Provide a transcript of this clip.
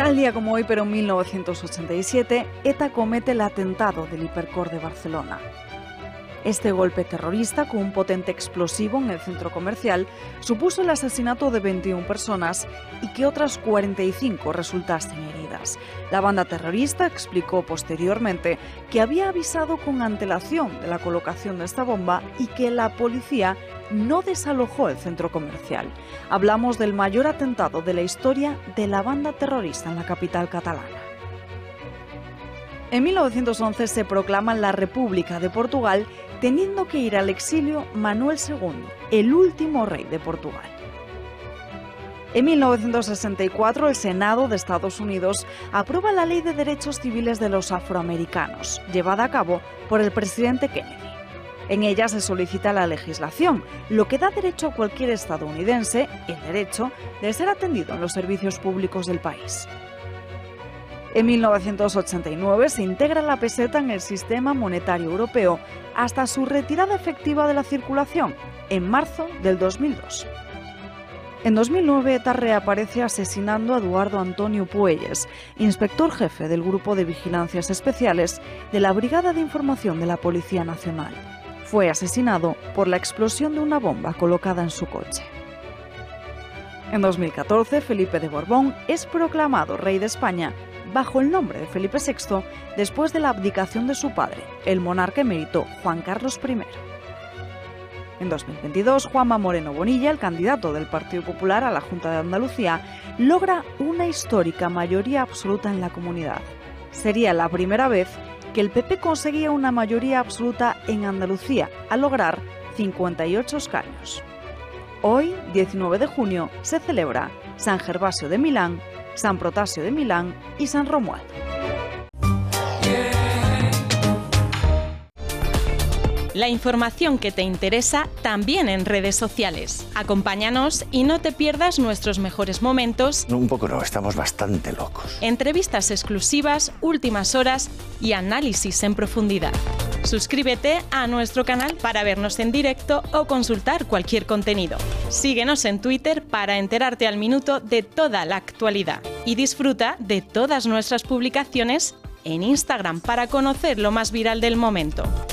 Tal día como hoy, pero en 1987, ETA comete el atentado del Hipercor de Barcelona. Este golpe terrorista, con un potente explosivo en el centro comercial, supuso el asesinato de 21 personas y que otras 45 resultasen heridas. La banda terrorista explicó posteriormente que había avisado con antelación de la colocación de esta bomba y que la policía no desalojó el centro comercial. Hablamos del mayor atentado de la historia de la banda terrorista en la capital catalana. En 1911 se proclama la República de Portugal, teniendo que ir al exilio Manuel II, el último rey de Portugal. En 1964, el Senado de Estados Unidos aprueba la Ley de Derechos Civiles de los Afroamericanos, llevada a cabo por el presidente Kennedy. En ella se solicita la legislación, lo que da derecho a cualquier estadounidense el derecho de ser atendido en los servicios públicos del país. En 1989 se integra la peseta en el sistema monetario europeo hasta su retirada efectiva de la circulación, en marzo del 2002. En 2009, ETA reaparece asesinando a Eduardo Antonio Puelles, inspector jefe del Grupo de Vigilancias Especiales de la Brigada de Información de la Policía Nacional. Fue asesinado por la explosión de una bomba colocada en su coche. En 2014, Felipe de Borbón es proclamado rey de España bajo el nombre de Felipe VI después de la abdicación de su padre, el monarca emérito Juan Carlos I. En 2022, Juanma Moreno Bonilla, el candidato del Partido Popular a la Junta de Andalucía, logra una histórica mayoría absoluta en la comunidad. Sería la primera vez que el PP conseguía una mayoría absoluta en Andalucía, al lograr 58 escaños. Hoy, 19 de junio, se celebra San Gervasio de Milán, San Protasio de Milán y San Romualdo. La información que te interesa también en redes sociales. Acompáñanos y no te pierdas nuestros mejores momentos. Un poco no, estamos bastante locos. Entrevistas exclusivas, últimas horas y análisis en profundidad. Suscríbete a nuestro canal para vernos en directo o consultar cualquier contenido. Síguenos en Twitter para enterarte al minuto de toda la actualidad. Y disfruta de todas nuestras publicaciones en Instagram para conocer lo más viral del momento.